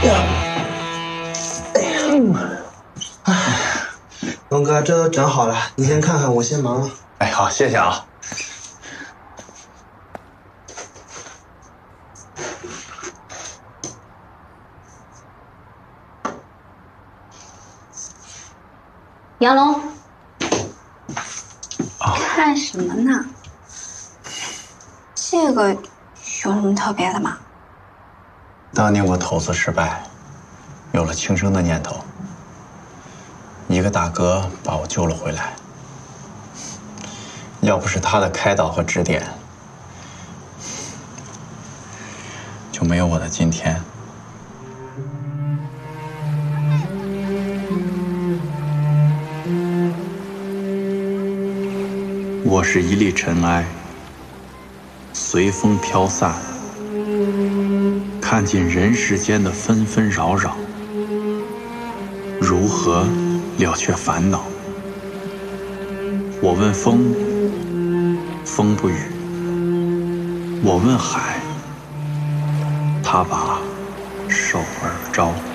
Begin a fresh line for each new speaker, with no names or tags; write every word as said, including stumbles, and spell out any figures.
龙哥，这都整好了，你先看看，我先忙了。
哎，好，谢谢啊。
杨龙，看什么呢？这个有什么特别的吗？
当年我投资失败，有了轻生的念头，一个大哥把我救了回来。要不是他的开导和指点，就没有我的今天。我是一粒尘埃，随风飘散，看尽人世间的纷纷扰扰，如何了却烦恼？我问风，风不语；我问海，他把手儿招。